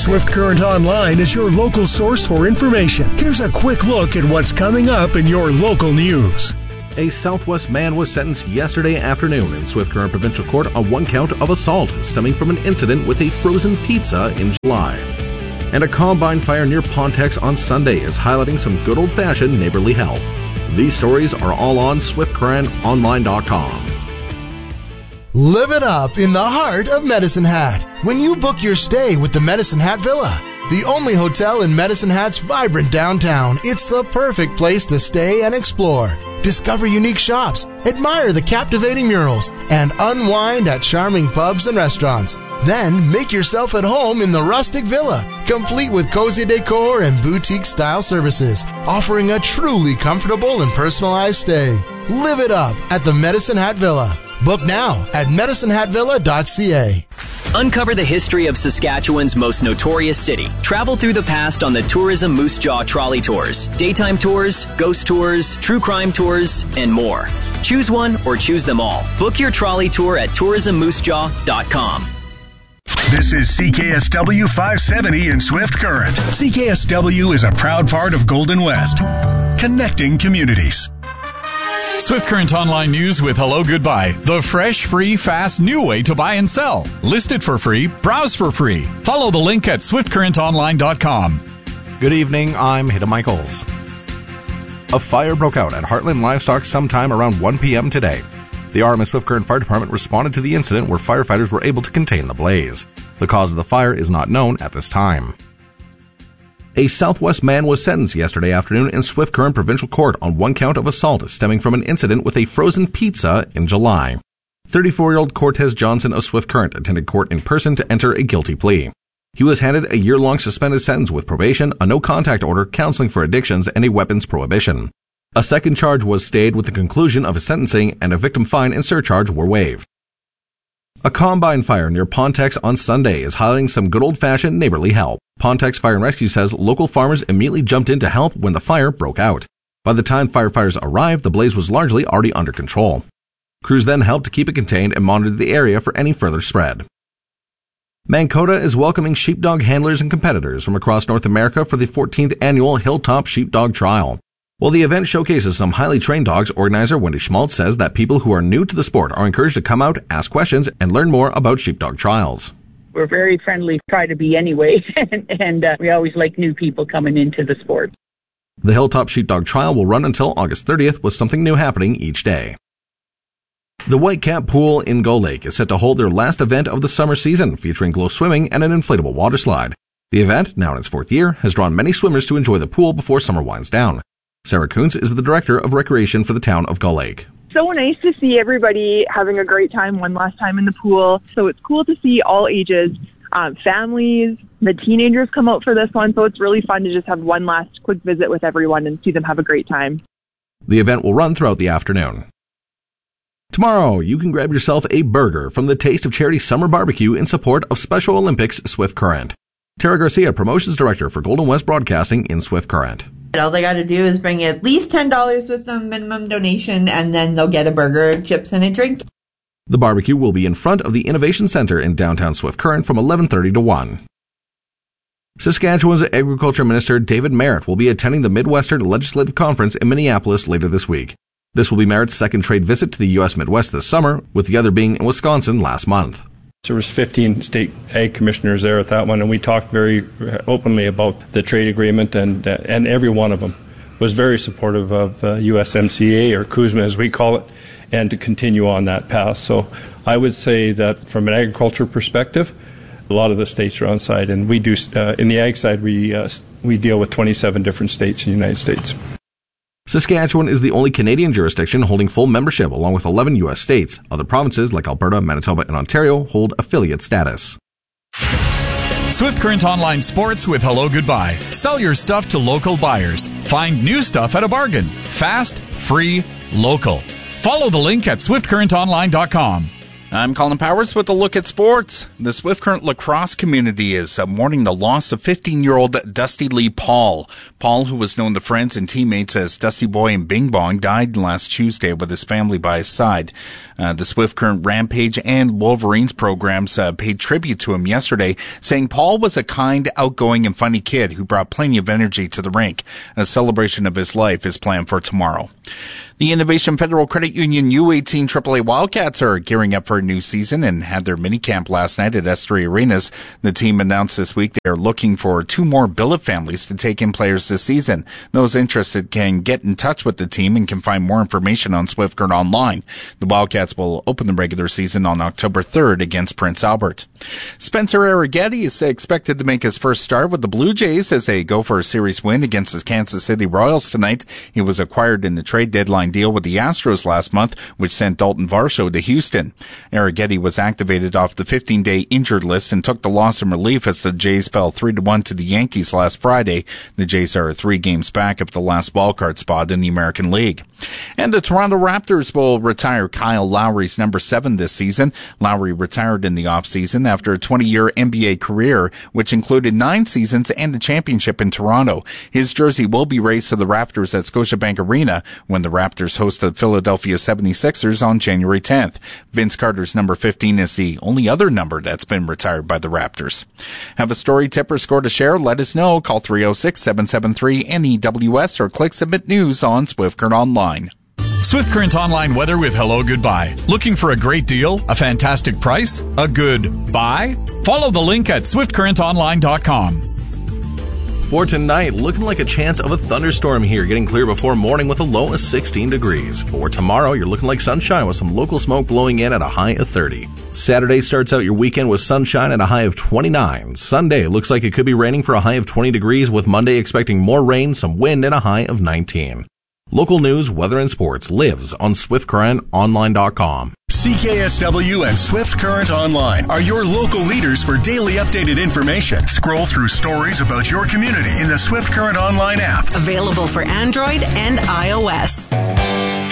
Swift Current Online is your local source for information. Here's a quick look at what's coming up in your local news. A Southwest man was sentenced yesterday afternoon in Swift Current Provincial Court on one count of assault stemming from an incident with a frozen pizza in July. And a combine fire near Pontex on Sunday is highlighting some good old-fashioned neighborly help. These stories are all on SwiftCurrentOnline.com. Live it up in the heart of Medicine Hat when you book your stay with the Medicine Hat Villa. The only hotel in Medicine Hat's vibrant downtown, it's the perfect place to stay and explore. Discover unique shops, admire the captivating murals, and unwind at charming pubs and restaurants. Then make yourself at home in the rustic villa, complete with cozy decor and boutique-style services, offering a truly comfortable and personalized stay. Live it up at the Medicine Hat Villa. Book now at medicinehatvilla.ca. Uncover the history of Saskatchewan's most notorious city. Travel through the past on the Tourism Moose Jaw Trolley Tours. Daytime tours, ghost tours, true crime tours, and more. Choose one or choose them all. Book your trolley tour at tourismmoosejaw.com. This is CKSW 570 in Swift Current. CKSW is a proud part of Golden West, connecting communities. Swift Current Online News with Hello Goodbye. The fresh, free, fast, new way to buy and sell. List it for free. Browse for free. Follow the link at SwiftCurrentOnline.com. Good evening, I'm Hida Michaels. A fire broke out at Heartland Livestock sometime around 1 p.m. today. The RMS Swift Current Fire Department responded to the incident where firefighters were able to contain the blaze. The cause of the fire is not known at this time. A Southwest man was sentenced yesterday afternoon in Swift Current Provincial Court on one count of assault stemming from an incident with a frozen pizza in July. 34-year-old Cortez Johnson of Swift Current attended court in person to enter a guilty plea. He was handed a year-long suspended sentence with probation, a no-contact order, counseling for addictions, and a weapons prohibition. A second charge was stayed with the conclusion of his sentencing, and a victim fine and surcharge were waived. A combine fire near Pontex on Sunday is highlighting some good old-fashioned neighborly help. Pontex Fire and Rescue says local farmers immediately jumped in to help when the fire broke out. By the time firefighters arrived, the blaze was largely already under control. Crews then helped to keep it contained and monitored the area for any further spread. Mankota is welcoming sheepdog handlers and competitors from across North America for the 14th annual Hilltop Sheepdog Trial. While the event showcases some highly trained dogs, organizer Wendy Schmaltz says that people who are new to the sport are encouraged to come out, ask questions, and learn more about sheepdog trials. We're very friendly, try to be anyway, and we always like new people coming into the sport. The Hilltop Sheepdog Trial will run until August 30th with something new happening each day. The Whitecap Pool in Gull Lake is set to hold their last event of the summer season, featuring glow swimming and an inflatable water slide. The event, now in its fourth year, has drawn many swimmers to enjoy the pool before summer winds down. Sarah Coons is the Director of Recreation for the town of Gull Lake. So nice to see everybody having a great time one last time in the pool. So it's cool to see all ages, families, the teenagers come out for this one. So it's really fun to just have one last quick visit with everyone and see them have a great time. The event will run throughout the afternoon. Tomorrow, you can grab yourself a burger from the Taste of Charity Summer Barbecue in support of Special Olympics Swift Current. Tara Garcia, Promotions Director for Golden West Broadcasting in Swift Current. All they got to do is bring at least $10 with them, minimum donation, and then they'll get a burger, chips, and a drink. The barbecue will be in front of the Innovation Center in downtown Swift Current from 11:30 to 1. Saskatchewan's Agriculture Minister David Merritt will be attending the Midwestern Legislative Conference in Minneapolis later this week. This will be Merritt's second trade visit to the U.S. Midwest this summer, with the other being in Wisconsin last month. There was 15 state ag commissioners there at that one, and we talked very openly about the trade agreement, and every one of them was very supportive of USMCA, or CUSMA as we call it, and to continue on that path. So I would say that from an agriculture perspective, a lot of the states are on side, and we do in the ag side we deal with 27 different states in the United States. Saskatchewan is the only Canadian jurisdiction holding full membership, along with 11 U.S. states. Other provinces like Alberta, Manitoba, and Ontario hold affiliate status. Swift Current Online Sports with Hello Goodbye. Sell your stuff to local buyers. Find new stuff at a bargain. Fast, free, local. Follow the link at SwiftCurrentOnline.com. I'm Colin Powers with a look at sports. The Swift Current lacrosse community is mourning the loss of 15-year-old Dusty Lee Paul. Paul, who was known to friends and teammates as Dusty Boy and Bing Bong, died last Tuesday with his family by his side. The Swift Current Rampage and Wolverines programs paid tribute to him yesterday, saying Paul was a kind, outgoing, and funny kid who brought plenty of energy to the rink. A celebration of his life is planned for tomorrow. The Innovation Federal Credit Union U18 AAA Wildcats are gearing up for a new season and had their mini camp last night at S3 Arenas. The team announced this week they are looking for 2 more billet families to take in players this season. Those interested can get in touch with the team and can find more information on Swift Current Online. The Wildcats will open the regular season on October 3rd against Prince Albert. Spencer Arrighetti is expected to make his first start with the Blue Jays as they go for a series win against the Kansas City Royals tonight. He was acquired in the trade deadline deal with the Astros last month, which sent Dalton Varsho to Houston. Arrighetti was activated off the 15-day injured list and took the loss in relief as the Jays fell 3-1 to the Yankees last Friday. The Jays are 3 games back of the last wildcard spot in the American League. And the Toronto Raptors will retire Kyle Lowry's number 7 this season. Lowry retired in the offseason after a 20-year NBA career, which included 9 seasons and a championship in Toronto. His jersey will be raised to the Raptors at Scotiabank Arena when the Raptors host the Philadelphia 76ers on January 10th. Vince Carter's number 15 is the only other number that's been retired by the Raptors. Have a story, tip, or score to share? Let us know. Call 306-773-NEWS or click Submit News on Swift Current Online. Swift Current Online weather with Hello Goodbye. Looking for a great deal? A fantastic price? A good buy? Follow the link at swiftcurrentonline.com. For tonight, looking like a chance of a thunderstorm here, getting clear before morning with a low of 16 degrees. For tomorrow, you're looking like sunshine with some local smoke blowing in at a high of 30. Saturday starts out your weekend with sunshine at a high of 29. Sunday looks like it could be raining for a high of 20 degrees, with Monday expecting more rain, some wind, and a high of 19. Local news, weather, and sports lives on SwiftCurrentOnline.com. CKSW and Swift Current Online are your local leaders for daily updated information. Scroll through stories about your community in the Swift Current Online app. Available for Android and iOS.